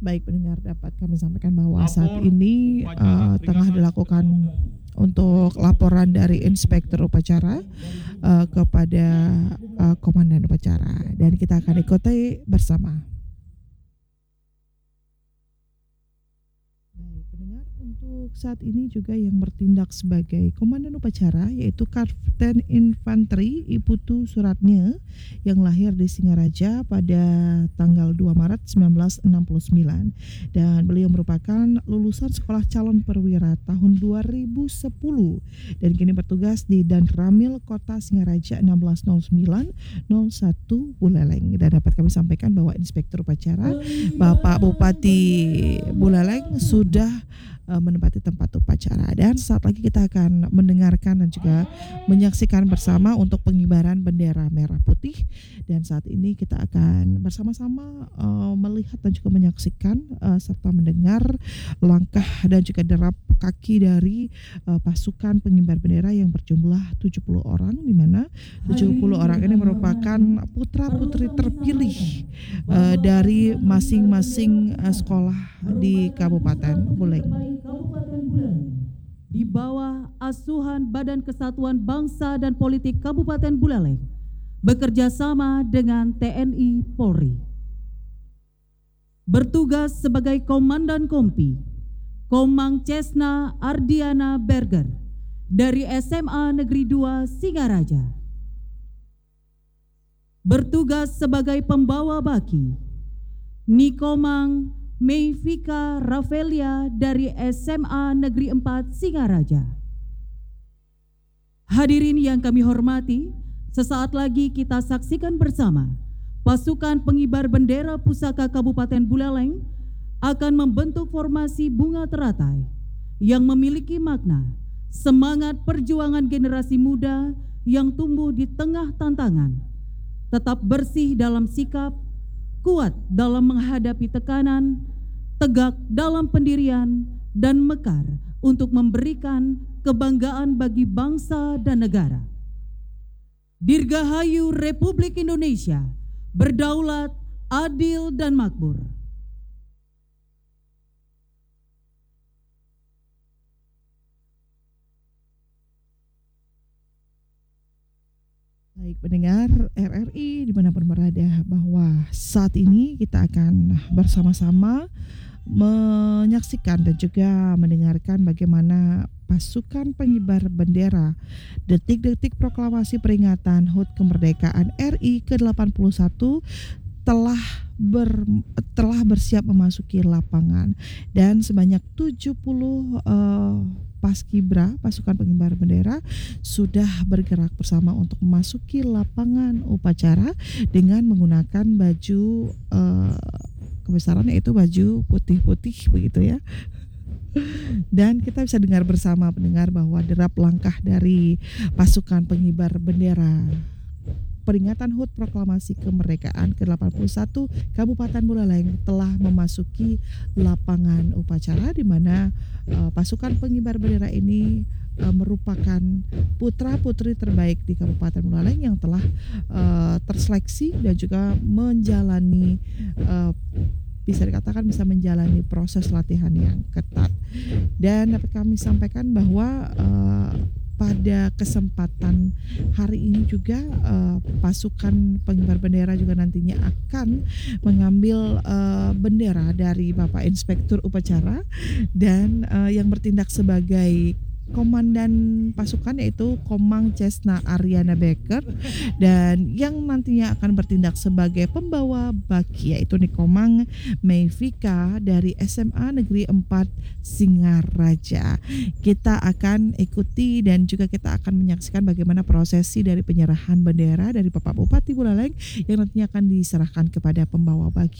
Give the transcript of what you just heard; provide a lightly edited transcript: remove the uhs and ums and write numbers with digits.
Baik pendengar, dapat kami sampaikan bahwa saat ini tengah dilakukan untuk laporan dari Inspektur Upacara kepada Komandan Upacara, dan kita akan ikuti bersama. Baik pendengar, untuk saat ini juga yang bertindak sebagai Komandan Upacara yaitu Kapten Infanteri Iputu Suratnya yang lahir di Singaraja pada tanggal 2 Maret 1969, dan beliau merupakan lulusan Sekolah Calon Perwira tahun 2010 dan kini bertugas di Danramil Kota Singaraja 160901 Buleleng. Dan dapat kami sampaikan bahwa Inspektur Upacara Bapak Bupati Buleleng sudah menempati tempat upacara, dan saat lagi kita akan mendengarkan dan juga menyaksikan bersama untuk pengibaran bendera merah putih. Dan saat ini kita akan bersama-sama melihat dan juga menyaksikan serta mendengar langkah dan juga derap kaki dari pasukan pengibar bendera yang berjumlah 70 orang, di mana 70 orang ini merupakan putra-putri terpilih dari masing-masing sekolah di Kabupaten Buleleng. Di bawah asuhan Badan Kesatuan Bangsa dan Politik Kabupaten Buleleng, bekerja sama dengan TNI Polri. Bertugas sebagai Komandan Kompi, Komang Cesna Ardiana Berger dari SMA Negeri 2 Singaraja. Bertugas sebagai pembawa baki, Nikomang Meivika Rafelia dari SMA Negeri 4 Singaraja. Hadirin yang kami hormati, sesaat lagi kita saksikan bersama pasukan pengibar bendera pusaka Kabupaten Buleleng akan membentuk formasi bunga teratai yang memiliki makna semangat perjuangan generasi muda yang tumbuh di tengah tantangan, tetap bersih dalam sikap, kuat dalam menghadapi tekanan, tegak dalam pendirian, dan mekar untuk memberikan kebanggaan bagi bangsa dan negara. Dirgahayu Republik Indonesia, berdaulat, adil, dan makmur. Baik pendengar RRI dimanapun berada, bahwa saat ini kita akan bersama-sama menyaksikan dan juga mendengarkan bagaimana pasukan pengibar bendera detik-detik proklamasi peringatan HUT kemerdekaan RI ke-81 telah bersiap memasuki lapangan, dan sebanyak 70 Paskibra pasukan pengibar bendera sudah bergerak bersama untuk memasuki lapangan upacara dengan menggunakan baju kebesarannya itu baju putih-putih begitu ya. Dan kita bisa dengar bersama pendengar bahwa derap langkah dari pasukan pengibar bendera peringatan HUT proklamasi kemerdekaan ke-81 Kabupaten Buleleng telah memasuki lapangan upacara, di mana pasukan pengibar bendera ini merupakan putra-putri terbaik di Kabupaten Buleleng yang telah terseleksi dan juga menjalani bisa dikatakan bisa menjalani proses latihan yang ketat. Dan dapat kami sampaikan bahwa pada kesempatan hari ini juga pasukan pengibar bendera juga nantinya akan mengambil bendera dari Bapak Inspektur Upacara, dan yang bertindak sebagai komandan pasukan yaitu Komang Cesna Ariana Becker, dan yang nantinya akan bertindak sebagai pembawa baki yaitu Nikomang Meivika dari SMA Negeri 4 Singaraja. Kita akan ikuti dan juga kita akan menyaksikan bagaimana prosesi dari penyerahan bendera dari Bapak Bupati Buleleng yang nantinya akan diserahkan kepada pembawa baki